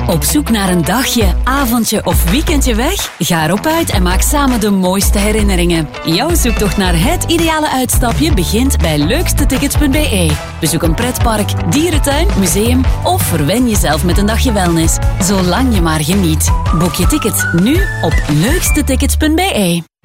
Op zoek naar een dagje, avondje of weekendje weg? Ga erop uit en maak samen de mooiste herinneringen. Jouw zoektocht naar het ideale uitstapje begint bij leukstetickets.be. Bezoek een pretpark, dierentuin, museum of verwen jezelf met een dagje wellness. Zolang je maar geniet. Boek je ticket nu op leukstetickets.be.